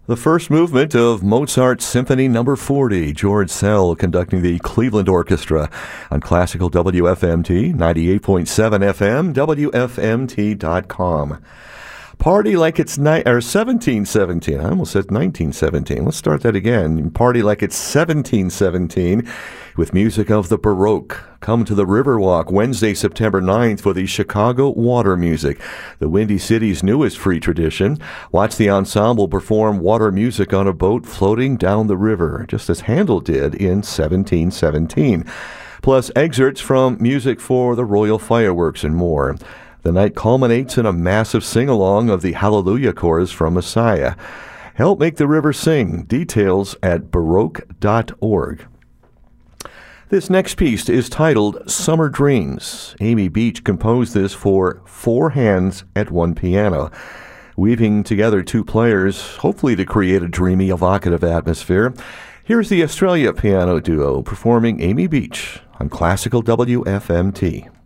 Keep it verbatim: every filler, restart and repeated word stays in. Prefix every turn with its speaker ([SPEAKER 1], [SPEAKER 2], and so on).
[SPEAKER 1] The first movement of Mozart's Symphony Number forty, George Szell conducting the Cleveland Orchestra on Classical W F M T, ninety-eight point seven F M, W F M T dot com. Party like it's ni- or seventeen seventeen. I almost said nineteen seventeen. Let's start that again. Party like it's seventeen seventeen with music of the Baroque. Come to the Riverwalk Wednesday, September ninth for the Chicago Water Music, the Windy City's newest free tradition. Watch the ensemble perform water music on a boat floating down the river, just as Handel did in seventeen seventeen. Plus excerpts from music for the Royal Fireworks and more. The night culminates in a massive sing-along of the Hallelujah Chorus from Messiah. Help make the river sing. Details at baroque dot org. This next piece is titled Summer Dreams. Amy Beach composed this for four hands at one piano, weaving together two players, hopefully to create a dreamy, evocative atmosphere. Here's the Australia piano duo performing Amy Beach on Classical W F M T.